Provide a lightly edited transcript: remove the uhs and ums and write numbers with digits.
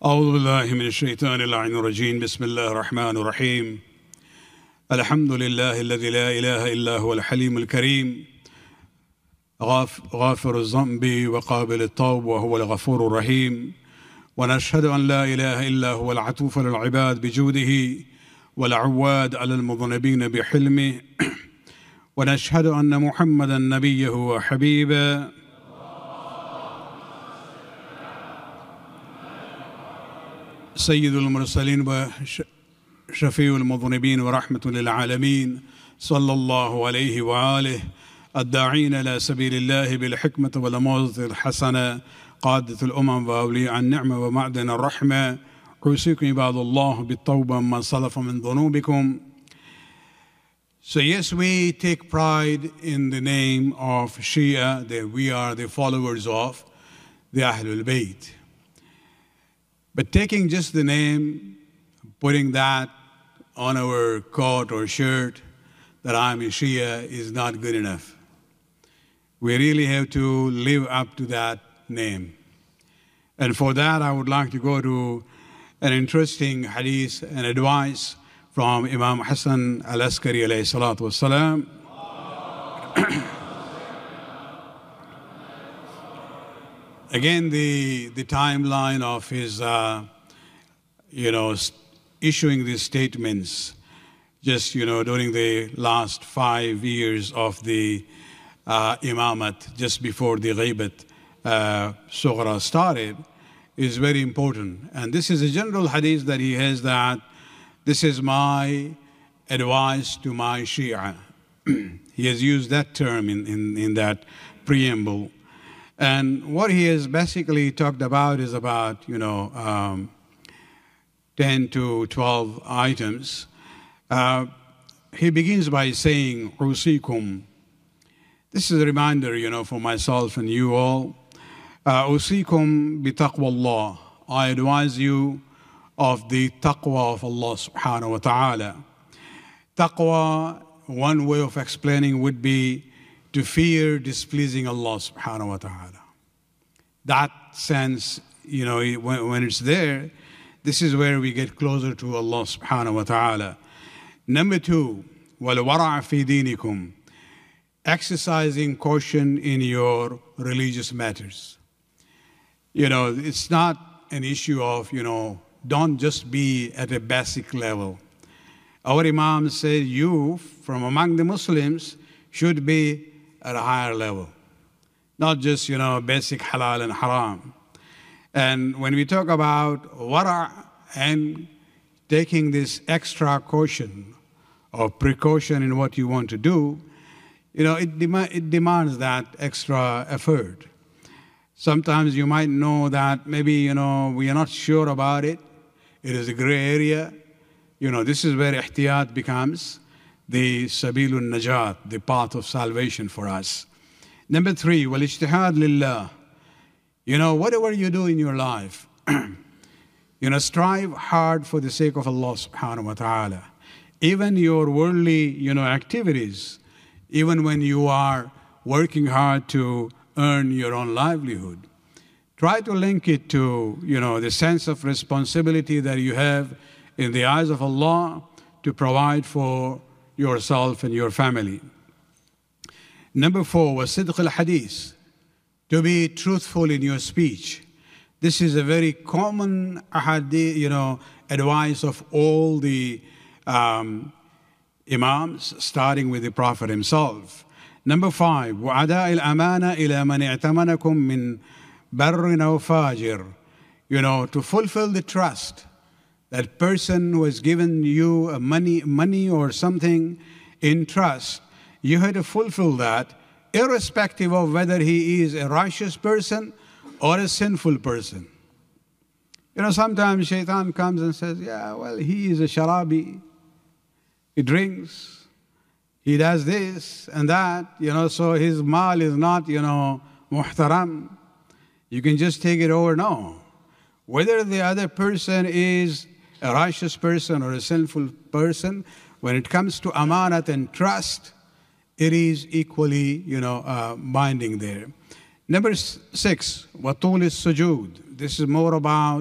أعوذ بالله من الشيطان اللعين الرجيم. بسم الله الرحمن الرحيم. الحمد لله الذي لا إله إلا هو الحليم الكريم غافر الذنب وقابل التوب وهو الغفور الرحيم. ونشهد أن لا إله إلا هو العطوف للعباد بجوده والعواد على المذنبين بحلمه. ونشهد أن محمدا نبيه وحبيبه سيد المرسلين وشفيع المذنبين ورحمة للعالمين صلى الله عليه وآله الداعين إلى سبيل الله بالحكمة والموعظة الحسنة قادة الأمم وأولياء النعمة ومعدن الرحمة. أوصيكم عباد الله بالتوبة من سلف من ذنوبكم. So yes, we take pride in the name of Shia, that we are the followers of the Ahlul Bayt. But taking just the name, putting that on our coat or shirt, that I'm a Shia, is not good enough. We really have to live up to that name. And for that, I would like to go to an interesting hadith and advice from Imam Hassan al-Askari alayhi salatu wassalam. Again, the timeline of his, issuing these statements, just, during the last 5 years of the imamat, just before the Ghaibat Sughra started, is very important. And this is a general hadith that he has, that this is my advice to my Shia. He has used that term in that preamble. And what he has basically talked about is about, 10 to 12 items. He begins by saying, Usikum. This is a reminder, for myself and you all. Usikum bi taqwa Allah. I advise you of the taqwa of Allah subhanahu wa ta'ala. Taqwa, one way of explaining would be to fear displeasing Allah subhanahu wa ta'ala. That sense, when it's there, this is where we get closer to Allah subhanahu wa ta'ala. Number 2, وَالْوَرَعَ فِي دِينِكُمْ. Exercising caution in your religious matters. It's not an issue of, don't just be at a basic level. Our Imam said you, from among the Muslims, should be at a higher level. Not just, basic halal and haram. And when we talk about wara' and taking this extra caution or precaution in what you want to do, it demands that extra effort. Sometimes you might know that maybe, we are not sure about it. It is a gray area. This is where ihtiyat becomes the sabilun najat, the path of salvation for us. Number 3, wal-ijtihad lillah. Whatever you do in your life, strive hard for the sake of Allah subhanahu wa ta'ala. Even your worldly, activities, even when you are working hard to earn your own livelihood, try to link it to, the sense of responsibility that you have in the eyes of Allah to provide for yourself and your family. Number 4 was sidq al-hadith, to be truthful in your speech. This is a very common advice of all the imams, starting with the Prophet himself. Number 5, وَعَدَاءِ الْأَمَانَةِ إِلَى مَنِ اعْتَمَنَكُم مِّن بَرٍّ أَوْ فَاجِرٍ. To fulfill the trust. That person who has given you money or something in trust, you have to fulfill that, irrespective of whether he is a righteous person or a sinful person. Sometimes shaitan comes and says, he is a sharabi. He drinks. He does this and that, so his mal is not, muhtaram. You can just take it over. No. Whether the other person is a righteous person or a sinful person, when it comes to amanat and trust, it is equally, binding there. Number 6, watul is sujood. This is more about